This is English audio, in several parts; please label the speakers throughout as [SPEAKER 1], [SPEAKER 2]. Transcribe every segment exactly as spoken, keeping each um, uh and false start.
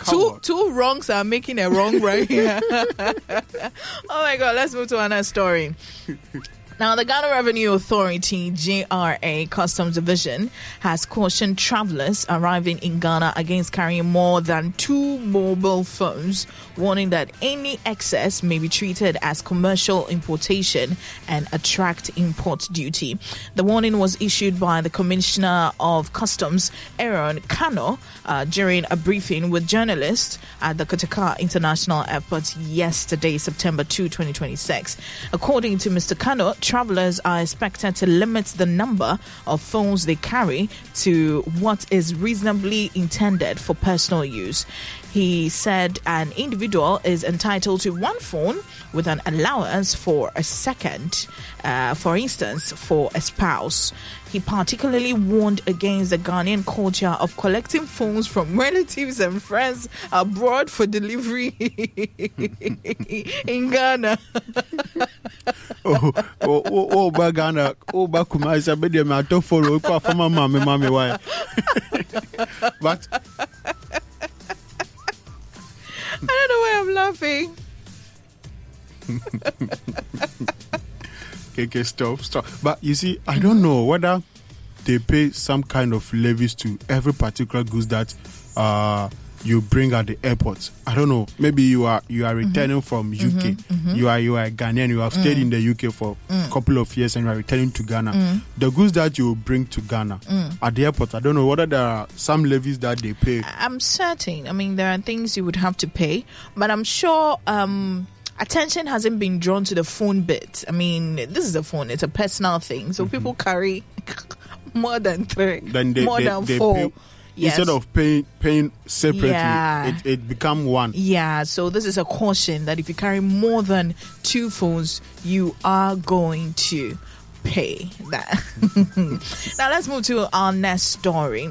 [SPEAKER 1] two
[SPEAKER 2] on.
[SPEAKER 1] two wrongs are making a wrong right here. Oh my God, let's move to another story. Now, the Ghana Revenue Authority, G R A Customs Division, has cautioned travelers arriving in Ghana against carrying more than two mobile phones, warning that any excess may be treated as commercial importation and attract import duty. The warning was issued by the Commissioner of Customs, Aaron Kano, uh, during a briefing with journalists at the Kotoka International Airport yesterday, September second, twenty twenty-six. According to Mister Kano, travelers are expected to limit the number of phones they carry to what is reasonably intended for personal use. He said an individual is entitled to one phone with an allowance for a second, uh, for instance, for a spouse. He particularly warned against the Ghanaian culture of collecting phones from relatives and friends abroad for delivery in Ghana.
[SPEAKER 2] oh, oh, oh, oh, ba Ghana, oh, ba Kumasi, be dem ato follow kwa fama mama mama why. But
[SPEAKER 1] I don't know why I'm laughing.
[SPEAKER 2] okay, okay, stop, stop. But you see, I don't know whether they pay some kind of levies to every particular goods that uh you bring at the airport. I don't know. Maybe you are you are returning mm-hmm. from U K. Mm-hmm, mm-hmm. You are you are a Ghanaian. You have mm. stayed in the U K for mm. a couple of years and you are returning to Ghana. Mm. The goods that you bring to Ghana mm. at the airport, I don't know whether there are some levies that they pay.
[SPEAKER 1] I'm certain. I mean, there are things you would have to pay, but I'm sure um, attention hasn't been drawn to the phone bit. I mean, this is a phone. It's a personal thing. So mm-hmm. people carry more than three,
[SPEAKER 2] then they,
[SPEAKER 1] more
[SPEAKER 2] they,
[SPEAKER 1] than
[SPEAKER 2] they
[SPEAKER 1] four.
[SPEAKER 2] Pay,
[SPEAKER 1] yes.
[SPEAKER 2] Instead of paying paying separately,
[SPEAKER 1] yeah.
[SPEAKER 2] it, it become one.
[SPEAKER 1] Yeah, so this is a caution that if you carry more than two phones, you are going to pay that. Now let's move to our next story.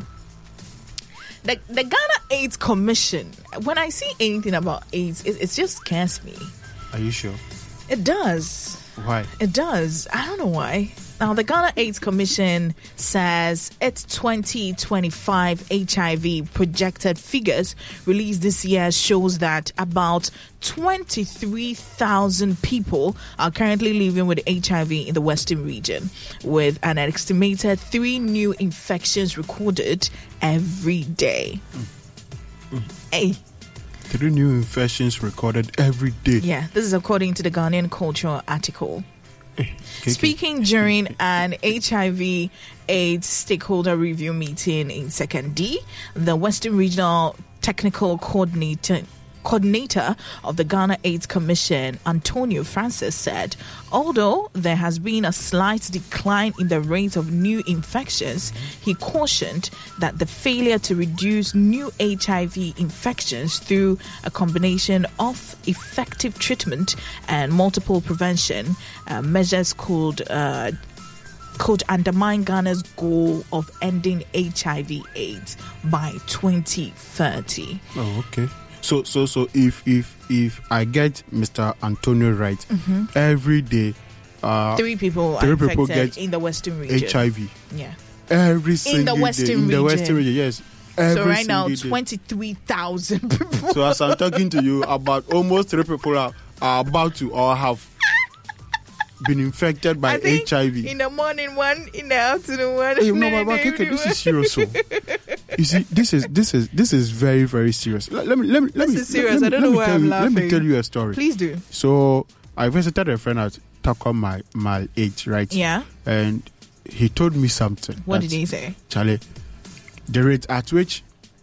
[SPEAKER 1] The, the Ghana AIDS Commission, when I see anything about AIDS, it, it just scares me.
[SPEAKER 2] Are you sure?
[SPEAKER 1] It does.
[SPEAKER 2] Why?
[SPEAKER 1] It does. I don't know why. Now, the Ghana AIDS Commission says its twenty twenty-five H I V projected figures released this year shows that about twenty-three thousand people are currently living with H I V in the Western region, with an estimated three new infections recorded every day.
[SPEAKER 2] Mm.
[SPEAKER 1] Hey.
[SPEAKER 2] Three new infections recorded every day.
[SPEAKER 1] Yeah, this is according to the Ghanaian Culture article.
[SPEAKER 2] Okay,
[SPEAKER 1] Speaking
[SPEAKER 2] okay.
[SPEAKER 1] during an H I V AIDS stakeholder review meeting in Second D, the Western Regional Technical Coordinator coordinator of the Ghana AIDS Commission, Antonio Francis, said, although there has been a slight decline in the rate of new infections, he cautioned that the failure to reduce new H I V infections through a combination of effective treatment and multiple prevention uh, measures could uh, could undermine Ghana's goal of ending H I V AIDS by twenty thirty.
[SPEAKER 2] Oh, okay. So, so, so, if if if I get Mister Antonio right, mm-hmm. every day, uh,
[SPEAKER 1] three people
[SPEAKER 2] three
[SPEAKER 1] are
[SPEAKER 2] people
[SPEAKER 1] infected
[SPEAKER 2] get
[SPEAKER 1] in the Western region.
[SPEAKER 2] H I V.
[SPEAKER 1] Yeah.
[SPEAKER 2] Every single
[SPEAKER 1] in the Western
[SPEAKER 2] day,
[SPEAKER 1] region.
[SPEAKER 2] in the Western region, yes. Every
[SPEAKER 1] so right now,
[SPEAKER 2] day.
[SPEAKER 1] twenty-three thousand people.
[SPEAKER 2] So as I'm talking to you, about almost three people are, are about to or have been infected by
[SPEAKER 1] I think
[SPEAKER 2] H I V.
[SPEAKER 1] In the morning one, in the afternoon one.
[SPEAKER 2] Hey, no, but, but okay, this is serious. So. You see, this is this is this is very very serious. Let, let me let me let
[SPEAKER 1] this
[SPEAKER 2] me.
[SPEAKER 1] is serious.
[SPEAKER 2] Let,
[SPEAKER 1] I don't
[SPEAKER 2] let
[SPEAKER 1] know
[SPEAKER 2] me
[SPEAKER 1] why
[SPEAKER 2] tell
[SPEAKER 1] I'm
[SPEAKER 2] you,
[SPEAKER 1] laughing.
[SPEAKER 2] Let me tell you a story.
[SPEAKER 1] Please do.
[SPEAKER 2] So I visited a friend at Takwa my my age, right?
[SPEAKER 1] Yeah.
[SPEAKER 2] And he told me something.
[SPEAKER 1] What did he say?
[SPEAKER 2] Charlie, the rate at which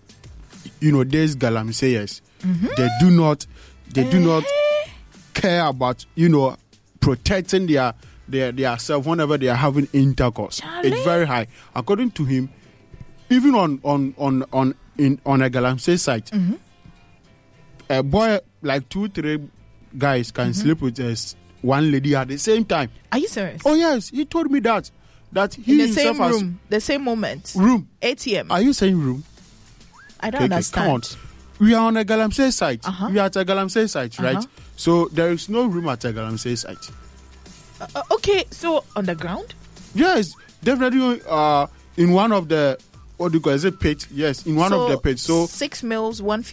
[SPEAKER 2] you know these galamseyers, mm-hmm. they do not they do not care about you know protecting their their their self whenever they are having intercourse.
[SPEAKER 1] Charlie?
[SPEAKER 2] It's very high. According to him, even on on on on in on a galamsey site, mm-hmm. a boy like two three guys can mm-hmm. sleep with uh, one lady at the same time.
[SPEAKER 1] Are you serious?
[SPEAKER 2] Oh yes, he told me that that he
[SPEAKER 1] in the
[SPEAKER 2] himself
[SPEAKER 1] same
[SPEAKER 2] has
[SPEAKER 1] room, the same moment.
[SPEAKER 2] Room.
[SPEAKER 1] A T M.
[SPEAKER 2] Are you saying room?
[SPEAKER 1] I don't
[SPEAKER 2] okay,
[SPEAKER 1] understand.
[SPEAKER 2] Okay, come on. We are on a galamsey site. Uh-huh. We are at a galamsey site, right? Uh-huh. So there is no room at a galamsey site.
[SPEAKER 1] Uh, okay, so on the ground?
[SPEAKER 2] Yes, definitely. Uh, in one of the what do you call it? Is it pit? Yes, in one
[SPEAKER 1] so
[SPEAKER 2] of the pits. So
[SPEAKER 1] six males, one